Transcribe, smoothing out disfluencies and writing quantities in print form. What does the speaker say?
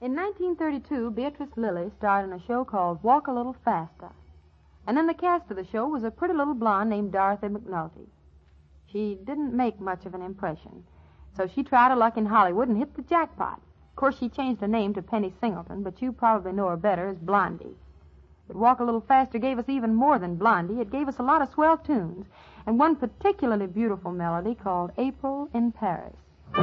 In 1932, Beatrice Lillie starred in a show called Walk a Little Faster. And in the cast of the show was a pretty little blonde named Dorothy McNulty. She didn't make much of an impression, so she tried her luck in Hollywood and hit the jackpot. Of course, she changed her name to Penny Singleton, but you probably know her better as Blondie. But Walk a Little Faster gave us even more than Blondie. It gave us a lot of swell tunes, and one particularly beautiful melody called April in Paris.